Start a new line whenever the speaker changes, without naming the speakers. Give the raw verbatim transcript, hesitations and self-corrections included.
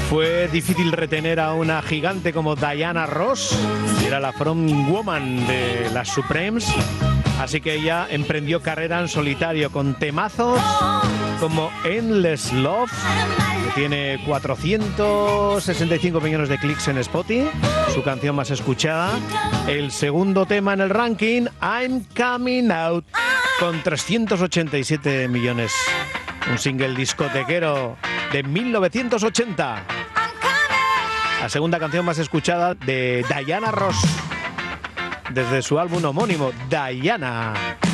Fue difícil retener a una gigante como Diana Ross, era la frontwoman de las Supremes, así que ella emprendió carrera en solitario con temazos como Endless Love, que tiene cuatrocientos sesenta y cinco millones de clics en Spotify, su canción más escuchada. El segundo tema en el ranking, I'm Coming Out, con trescientos ochenta y siete millones. Un single discotequero de mil novecientos ochenta. La segunda canción más escuchada de Diana Ross, desde su álbum homónimo, Diana.